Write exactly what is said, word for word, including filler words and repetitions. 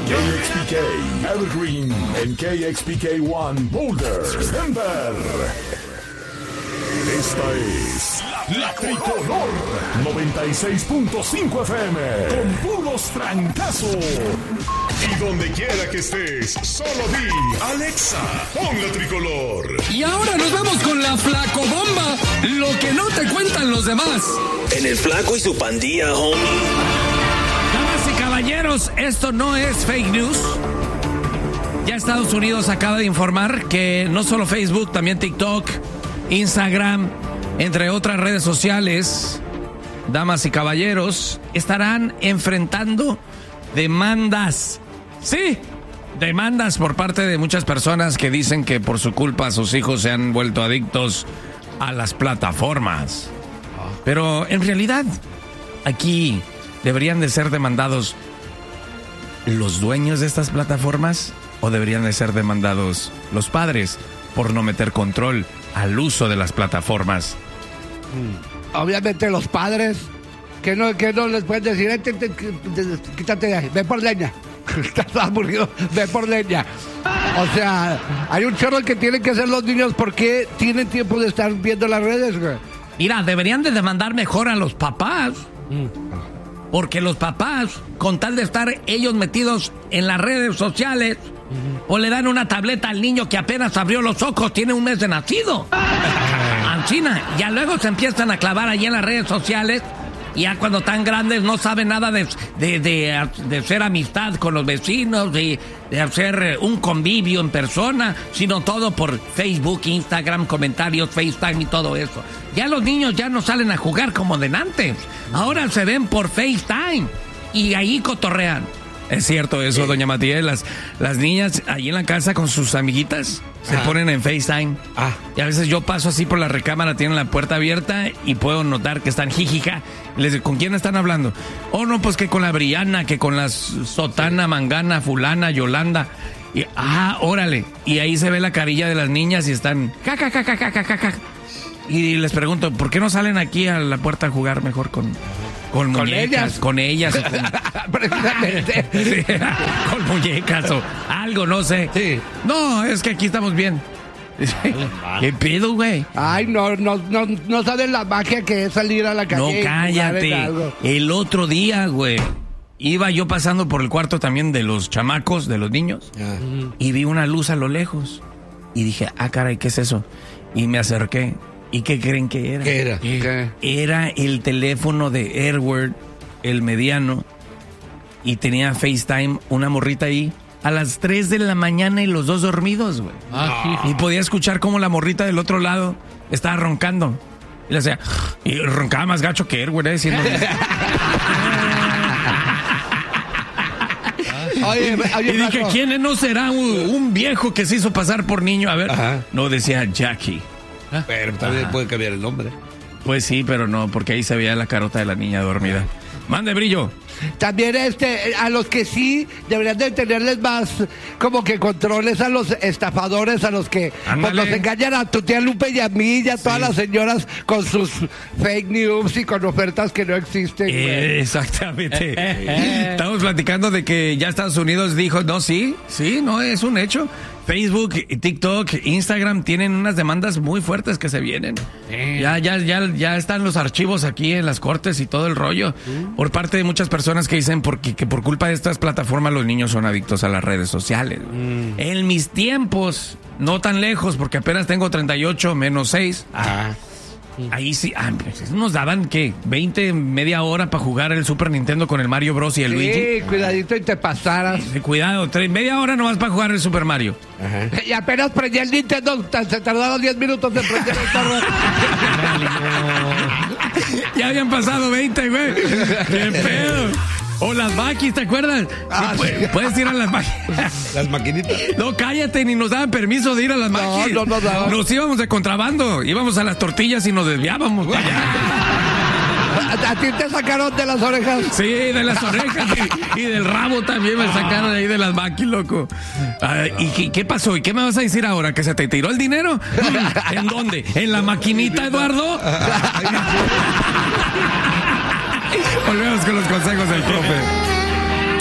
K X P K, Evergreen, en K X P K One, Boulder, Denver. Esta es La Tricolor noventa y seis punto cinco F M, con puros trancazos. Y donde quiera que estés, solo di, Alexa, pon La Tricolor. Y ahora nos vamos con la Flacobomba, lo que no te cuentan los demás. En el Flaco y su pandilla, homie. Damas y caballeros, esto no es fake news. Ya Estados Unidos acaba de informar que no solo Facebook, también TikTok, Instagram, entre otras redes sociales, damas y caballeros, estarán enfrentando demandas. Sí, demandas por parte de muchas personas que dicen que por su culpa sus hijos se han vuelto adictos a las plataformas. Pero en realidad, aquí deberían de ser demandados los dueños de estas plataformas o deberían de ser demandados los padres por no meter control al uso de las plataformas. Obviamente los padres que no, que no les pueden decir, eh, te, te, te, quítate de ahí, ve por leña. Estás aburrido, ve por leña. O sea, hay un chorro que tienen que hacer los niños porque tienen tiempo de estar viendo las redes, güey. Mira, deberían de demandar mejor a los papás. Porque los papás, con tal de estar ellos metidos en las redes sociales, o le dan una tableta al niño que apenas abrió los ojos, tiene un mes de nacido. Ancina, ya luego se empiezan a clavar allí en las redes sociales. Y ya cuando están grandes no saben nada de, de, de, de hacer amistad con los vecinos, de, de hacer un convivio en persona, sino todo por Facebook, Instagram, comentarios, FaceTime y todo eso. Ya los niños ya no salen a jugar como de antes. Ahora se ven por FaceTime y ahí cotorrean. Es cierto eso, sí. Doña Matías, las, las niñas ahí en la casa con sus amiguitas se ah. ponen en FaceTime. Ah. Y a veces yo paso así por la recámara, tienen la puerta abierta y puedo notar que están jijija. Les digo, ¿con quién están hablando? Oh, no, pues que con la Briana, que con la Sotana, sí. Mangana, Fulana, Yolanda. Y, ah, órale. Y ahí se ve la carilla de las niñas y están... Ja, ja, ja, ja, ja, ja, ja. Y les pregunto, ¿por qué no salen aquí a la puerta a jugar mejor con... Con, con muñecas, ellas. Con ellas. O con... Precisamente. Sí, con muñecas o algo, no sé. Sí. No, es que aquí estamos bien. ¿Qué pedo, güey? Ay, no, no, no, no saben la magia que es salir a la calle. No, cállate. El otro día, güey, iba yo pasando por el cuarto también de los chamacos, de los niños, yeah. y vi una luz a lo lejos. Y dije, ah, caray, ¿qué es eso? Y me acerqué. ¿Y qué creen que era? ¿Qué era? ¿Qué? Era el teléfono de Edward, el mediano, y tenía FaceTime, una morrita ahí, a las tres de la mañana y los dos dormidos, güey. Ah, sí. Y podía escuchar cómo la morrita del otro lado estaba roncando. Y le hacía, y roncaba más gacho que Edward, ¿eh? Diciendo... Oye, oye, y dije, ¿quién no será un, un viejo que se hizo pasar por niño? A ver, ajá. No, decía Jackie. ¿Ah? Pero también ajá. puede cambiar el nombre. Pues sí, pero no, porque ahí se veía la carota de la niña dormida. Mande, Brillo. También este, a los que sí deberían de tenerles más como que controles a los estafadores, a los que pues, los engañan a tu tía Lupe y a mí y a sí. todas las señoras con sus fake news y con ofertas que no existen. Eh, exactamente. Estamos platicando de que ya Estados Unidos dijo, no, sí, sí, no, es un hecho. Facebook, TikTok, Instagram tienen unas demandas muy fuertes que se vienen. Sí. Ya, ya, ya, ya están los archivos aquí en las cortes y todo el rollo. Sí. Por parte de muchas personas que dicen porque, que por culpa de estas plataformas los niños son adictos a las redes sociales. Mm. En mis tiempos, no tan lejos, porque apenas tengo treinta y ocho menos seis. Ah. Ahí sí, ah, pues nos daban, ¿qué? veinte, media hora para jugar el Super Nintendo con el Mario Bros. Y el sí, Luigi. Sí, cuidadito y te pasaras. Sí, cuidado, tres, media hora nomás para jugar el Super Mario. Ajá. Y apenas prendía el Nintendo, se tardaron diez minutos de prender el torre. Ya habían pasado veinte, güey. ¡Qué pedo! O las maquis, ¿te acuerdas? Ah, sí, puedes, puedes ir a las maquis. Las maquinitas. No, cállate, ni nos daban permiso de ir a las maquis. No, no, no, no. Nos íbamos de contrabando. Íbamos a las tortillas y nos desviábamos para allá. ¿A, ¿A ti te sacaron de las orejas? Sí, de las orejas y, y del rabo también me sacaron de ahí de las maquis, loco. Ah, ¿Y qué, qué pasó? ¿Y qué me vas a decir ahora? ¿Que se te tiró el dinero? ¿En dónde? ¿En la maquinita, Eduardo? Volvemos con los consejos del profe.